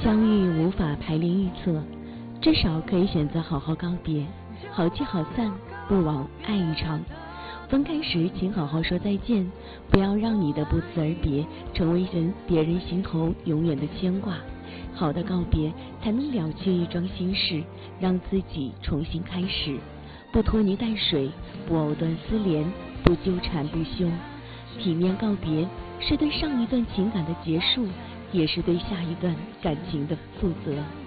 相遇无法排练预测，至少可以选择好好告别，好聚好散，不枉爱一场。分开时请好好说再见，不要让你的不辞而别成为别人心头永远的牵挂。好的告别才能了却一桩心事，让自己重新开始，不拖泥带水，不藕断丝连，不纠缠不休。体面告别是对上一段情感的结束，也是对下一段感情的负责。